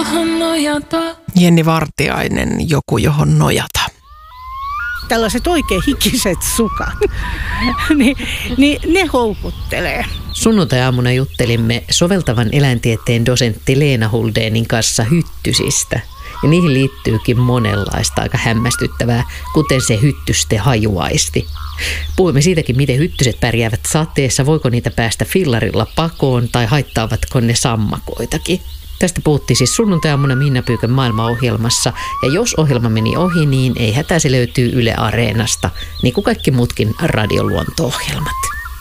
johon nojata. Jenni Vartiainen, Joku johon nojata. Tällaiset oikein hikiset sukat, niin ne houkuttelee. Sunnuntai-aamuna juttelimme soveltavan eläintieteen dosentti Leena Huldénin kanssa hyttysistä. Ja niihin liittyykin monenlaista aika hämmästyttävää, kuten se hyttysten hajuaisti. Puhumme siitäkin, miten hyttyset pärjäävät sateessa, voiko niitä päästä fillarilla pakoon tai haittaavatko ne sammakoitakin. Tästä puhuttiin siis sunnuntai-aamuna Minna Pyykön maailmaohjelmassa, ja jos ohjelma meni ohi, niin ei hätää, se löytyy Yle Areenasta, niin kuin kaikki muutkin radioluonto-ohjelmat.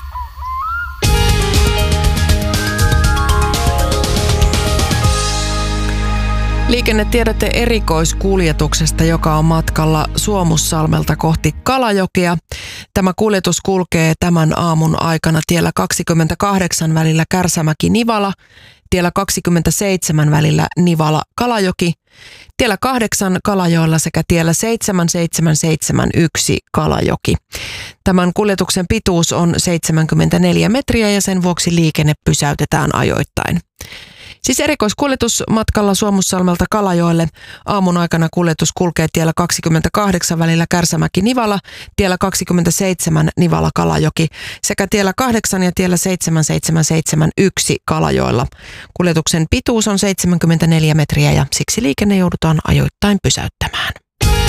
Liikennetiedote erikoiskuljetuksesta, joka on matkalla Suomussalmelta kohti Kalajokea. Tämä kuljetus kulkee tämän aamun aikana tiellä 28 välillä Kärsämäki-Nivala, tiellä 27 välillä Nivala-Kalajoki, tiellä 8 Kalajoella sekä tiellä 7771 Kalajoki. Tämän kuljetuksen pituus on 74 metriä ja sen vuoksi liikenne pysäytetään ajoittain. Siis erikoiskuljetus matkalla Suomussalmelta Kalajoelle. Aamun aikana kuljetus kulkee tiellä 28 välillä Kärsämäki-Nivala, tiellä 27 Nivala-Kalajoki sekä tiellä 8 ja tiellä 7771 Kalajoella. Kuljetuksen pituus on 74 metriä ja siksi liikenne joudutaan ajoittain pysäyttämään.